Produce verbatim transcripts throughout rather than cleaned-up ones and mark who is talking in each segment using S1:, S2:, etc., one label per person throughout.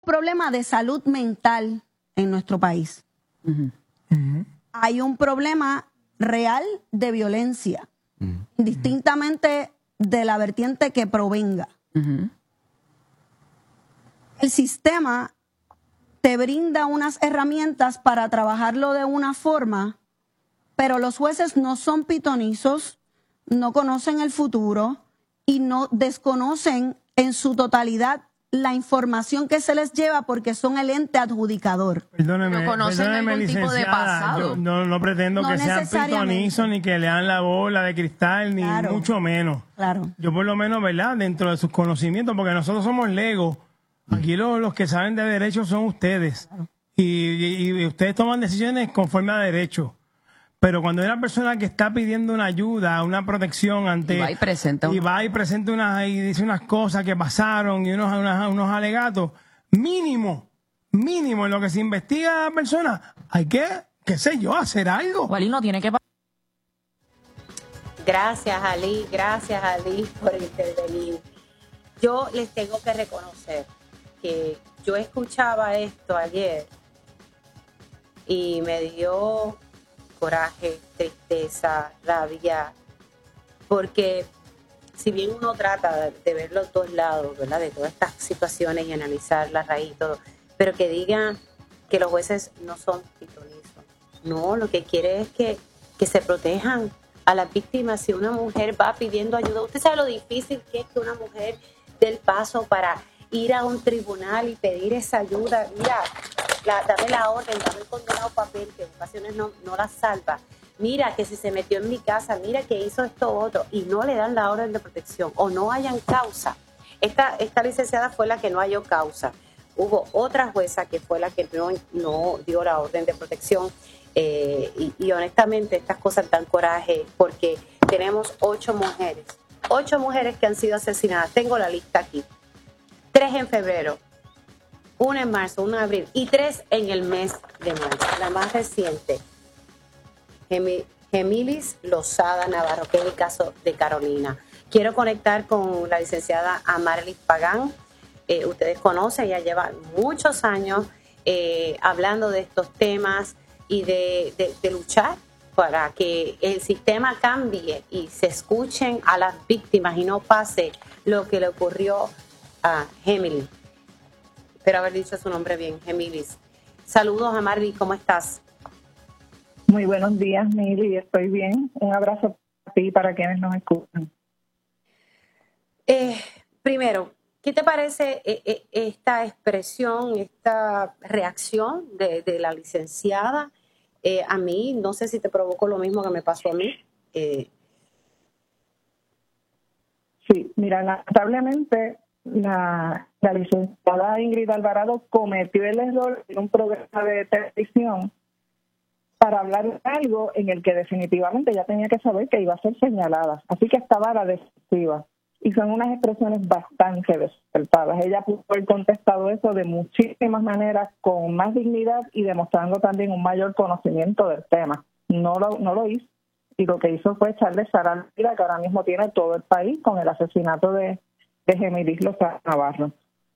S1: problema de salud mental en nuestro país.
S2: Uh-huh.
S3: Uh-huh.
S1: Hay un problema real de violencia, uh-huh. indistintamente de la vertiente que provenga.
S2: Uh-huh.
S1: El sistema te brinda unas herramientas para trabajarlo de una forma, pero los jueces no son pitonizos, no conocen el futuro y no desconocen en su totalidad la información que se les lleva porque son el ente adjudicador.
S3: Perdóneme,
S2: Pero conocen
S3: perdóneme,
S2: algún tipo de
S3: licenciada,
S2: pasado.
S3: yo no, no pretendo
S1: No
S3: que sean
S1: necesariamente.
S3: pitonizos ni que lean la bola de cristal, ni
S1: Claro.
S3: mucho menos.
S1: Claro.
S3: Yo por lo menos, ¿verdad? Dentro de sus conocimientos, porque nosotros somos legos, aquí los, los que saben de derecho son ustedes.
S1: Claro.
S3: Y, y, y ustedes toman decisiones conforme a derecho. Pero cuando hay una persona que está pidiendo una ayuda, una protección ante...
S2: Y va y presenta
S3: y
S2: un-
S3: va y presenta unas, y dice unas cosas que pasaron y unos, unos, unos alegatos, mínimo, mínimo en lo que se investiga a la persona, hay que, qué sé yo, hacer algo.
S2: Wally no tiene que...
S4: Gracias, Ali, gracias, Ali, por intervenir. Yo les tengo que reconocer que yo escuchaba esto ayer y me dio coraje, tristeza, rabia, porque si bien uno trata de ver los dos lados, ¿verdad?, de todas estas situaciones y analizar la raíz y todo, pero que digan que los jueces no son pitonizos. No, lo que quiere es que, que se protejan a las víctimas. Si una mujer va pidiendo ayuda, usted sabe lo difícil que es que una mujer dé el paso para ir a un tribunal y pedir esa ayuda. Mira, la, dame la orden, dame el condenado papel, que en ocasiones no, no la salva. Mira que si se metió en mi casa, mira que hizo esto otro, y no le dan la orden de protección o no hayan causa. Esta, esta licenciada fue la que no halló causa. Hubo otra jueza que fue la que no, no dio la orden de protección. Eh, y, y honestamente estas cosas dan coraje porque tenemos ocho mujeres, ocho mujeres que han sido asesinadas. Tengo la lista aquí. Tres en febrero, una en marzo, una en abril y tres en el mes de marzo. La más reciente, Gemi- Gemilis Lozada Navarro, que es el caso de Carolina. Quiero conectar con la licenciada Amarlis Pagán. Eh, ustedes conocen, ella lleva muchos años eh, hablando de estos temas y de, de, de luchar para que el sistema cambie y se escuchen a las víctimas y no pase lo que le ocurrió a Gemilis. Espero haber dicho su nombre bien, Gemilis. Saludos, Amarlis, ¿cómo estás?
S5: Muy buenos días, Mili, estoy bien. Un abrazo para ti y para quienes nos escuchan.
S4: Eh, primero, ¿qué te parece eh, eh, esta expresión, esta reacción de, de la licenciada? Eh, a mí, no sé si te provocó lo mismo que me pasó a mí. Eh,
S5: Sí, mira, lamentablemente la, la licenciada Ingrid Alvarado cometió el error en un programa de televisión para hablar de algo en el que definitivamente ya tenía que saber que iba a ser señalada. Así que estaba a la defensiva. Y son unas expresiones bastante desacertadas. Ella pudo haber contestado eso de muchísimas maneras, con más dignidad y demostrando también un mayor conocimiento del tema. No lo, no lo hizo. Y lo que hizo fue echarle sal a la herida que ahora mismo tiene todo el país con el asesinato de, de Gemilis Lozada Navarro.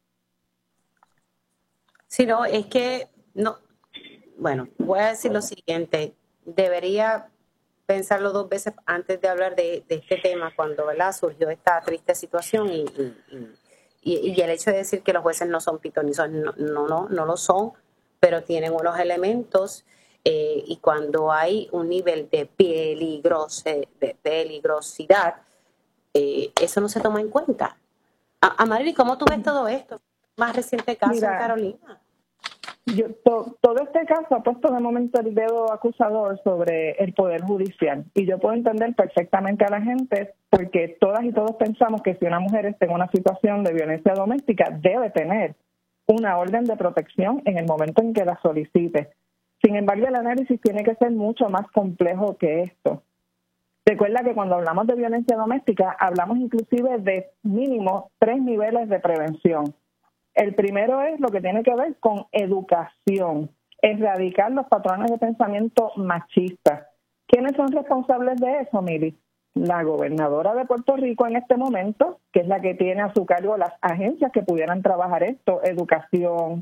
S4: sí, no, es que, no, bueno, voy a decir lo siguiente. Debería pensarlo dos veces antes de hablar de, de este tema cuando, ¿verdad?, surgió esta triste situación y, y, y, y el hecho de decir que los jueces no son pitonizos, no, no, no, no lo son, pero tienen unos elementos eh, y cuando hay un nivel de, peligros, de peligrosidad, eh, eso no se toma en cuenta. A- Amarili, ¿cómo tú ves todo esto? Más reciente caso
S5: Mira,
S4: en Carolina.
S5: Yo, to, todo este caso ha puesto de momento el dedo acusador sobre el Poder Judicial y yo puedo entender perfectamente a la gente porque todas y todos pensamos que si una mujer está en una situación de violencia doméstica debe tener una orden de protección en el momento en que la solicite. Sin embargo, el análisis tiene que ser mucho más complejo que esto. Recuerda que cuando hablamos de violencia doméstica hablamos inclusive de mínimo tres niveles de prevención. El primero es lo que tiene que ver con educación, erradicar los patrones de pensamiento machistas. ¿Quiénes son responsables de eso, Mili? La gobernadora de Puerto Rico en este momento, que es la que tiene a su cargo las agencias que pudieran trabajar esto, educación,